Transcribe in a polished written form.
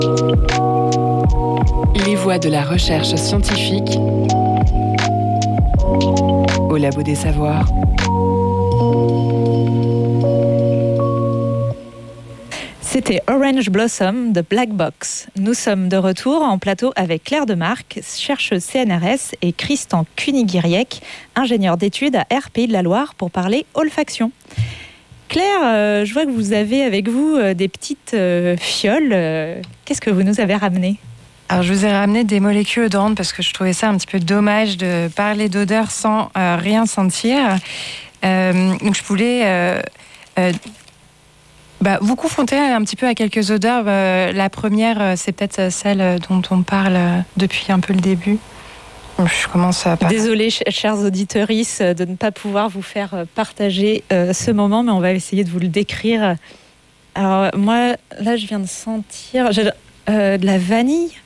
Les voix de la recherche scientifique au Labo des Savoirs. C'était Orange Blossom de Black Box. Nous sommes de retour en plateau avec Claire Demarque, chercheuse CNRS, et Christian Cuny-Guiriec, ingénieur d'études à Air Pays de la Loire, pour parler olfaction. Claire, je vois que vous avez avec vous des petites fioles. Qu'est-ce que vous nous avez ramené ? Alors, je vous ai ramené des molécules odorantes parce que je trouvais ça un petit peu dommage de parler d'odeur sans rien sentir. Donc, je voulais vous confronter un petit peu à quelques odeurs. La première, c'est peut-être celle dont on parle depuis un peu le début. Je commence à... Désolée, chers auditeuristes, de ne pas pouvoir vous faire partager ce moment, mais on va essayer de vous le décrire. Alors, moi, là, je viens de sentir de la vanille.